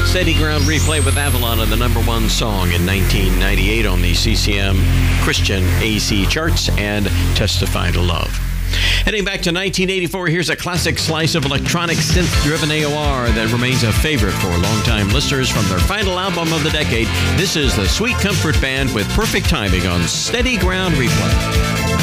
Steady Ground Replay with Avalon and the number one song in 1998 on the CCM Christian AC charts and Testify to Love. Heading back to 1984, here's a classic slice of electronic synth-driven AOR that remains a favorite for longtime listeners from their final album of the decade. This is the Sweet Comfort Band with Perfect Timing on Steady Ground Replay.